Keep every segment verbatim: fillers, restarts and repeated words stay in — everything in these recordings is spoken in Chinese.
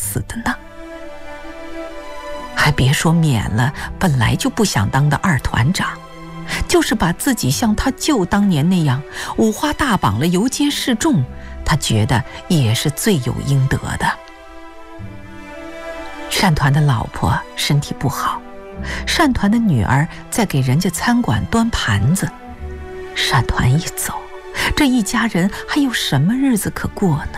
死的呢？还别说免了本来就不想当的二团长，就是把自己像他舅当年那样五花大绑了游街示众，他觉得也是罪有应得的。单团的老婆身体不好，单团的女儿在给人家餐馆端盘子，单团一走，这一家人还有什么日子可过呢？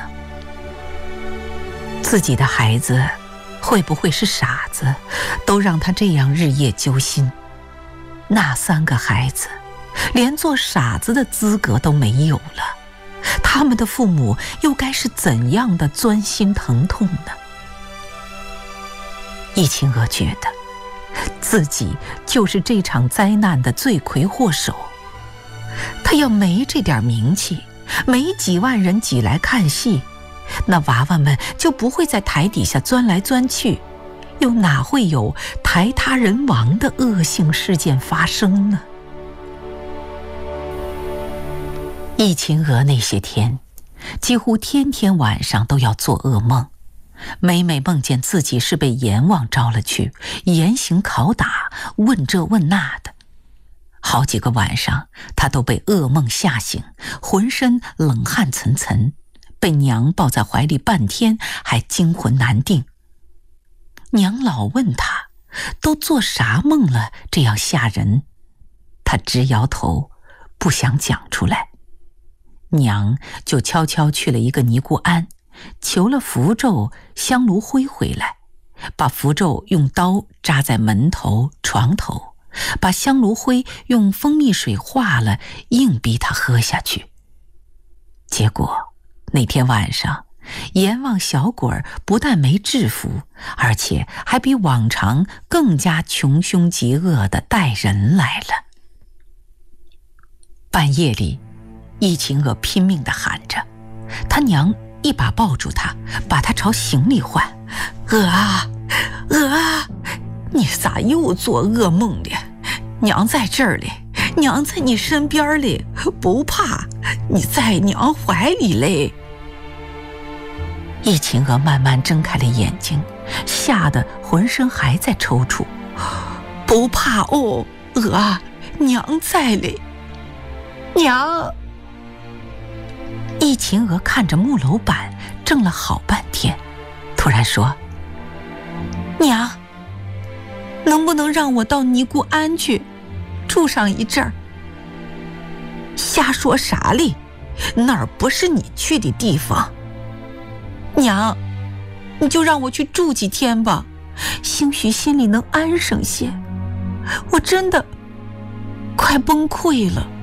自己的孩子会不会是傻子，都让他这样日夜揪心。那三个孩子连做傻子的资格都没有了，他们的父母又该是怎样的钻心疼痛呢？易秦娥觉得自己就是这场灾难的罪魁祸首，他要没这点名气，没几万人挤来看戏，那娃娃们就不会在台底下钻来钻去，又哪会有台塌人亡的恶性事件发生呢？易秦娥那些天几乎天天晚上都要做噩梦，每每梦见自己是被阎王招了去，严刑拷打，问这问那的。好几个晚上他都被噩梦吓醒，浑身冷汗涔涔，被娘抱在怀里半天还惊魂难定。娘老问他都做啥梦了这样吓人，他直摇头不想讲出来。娘就悄悄去了一个尼姑庵，求了符咒香炉灰回来，把符咒用刀扎在门头床头，把香炉灰用蜂蜜水化了，硬逼他喝下去。结果那天晚上阎王小鬼儿不但没制服，而且还比往常更加穷凶极恶地带人来了。半夜里易秦娥拼命地喊着，他娘一把抱住他，把他朝行里唤：娥啊娥啊，你咋又做噩梦了？娘在这儿嘞，娘在你身边嘞，不怕，你在娘怀里嘞。易秦娥慢慢睁开了眼睛，吓得浑身还在抽搐。不怕哦，娥啊，娘在嘞，娘。易秦娥看着木楼板怔了好半天，突然说：娘，能不能让我到尼姑庵去住上一阵儿？瞎说啥哩，那儿不是你去的地方。娘，你就让我去住几天吧，兴许心里能安生些。我真的快崩溃了。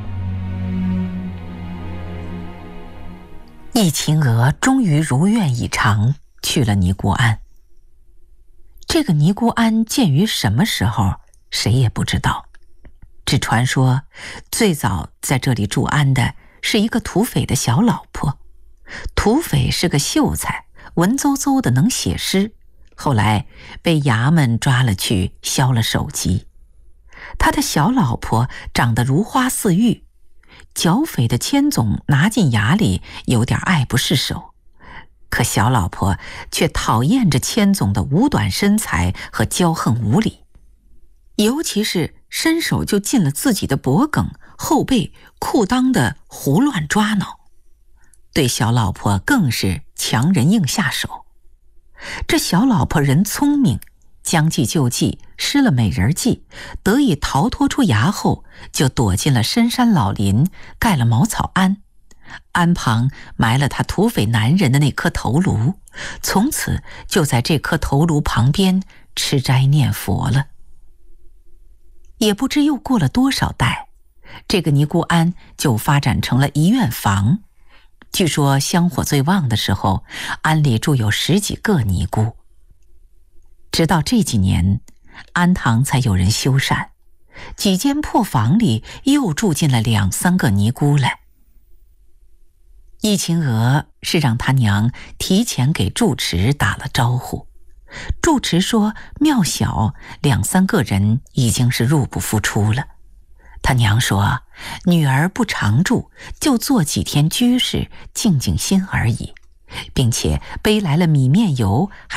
易秦娥终于如愿以偿去了尼姑庵。这个尼姑庵建于什么时候，谁也不知道，只传说最早在这里住庵的是一个土匪的小老婆。土匪是个秀才，文绉绉的能写诗，后来被衙门抓了去削了首级。他的小老婆长得如花似玉，剿匪的千总拿进衙里有点爱不释手，可小老婆却讨厌着千总的五短身材和骄横无礼，尤其是伸手就进了自己的脖梗、后背、裤裆的胡乱抓挠，对小老婆更是强人硬下手。这小老婆人聪明，将计就计，施了美人计，得以逃脱出衙后，就躲进了深山老林，盖了茅草庵，庵旁埋了他土匪男人的那颗头颅，从此就在这颗头颅旁边吃斋念佛了。也不知又过了多少代，这个尼姑庵就发展成了一院房。据说香火最旺的时候，庵里住有十几个尼姑。直到这几年，庵堂才有人修缮，几间破房里又住进了两三个尼姑来。易秦娥是让他娘提前给住持打了招呼，住持说庙小，两三个人已经是入不敷出了。他娘说女儿不常住，就做几天居士静静心而已，并且背来了米面油，还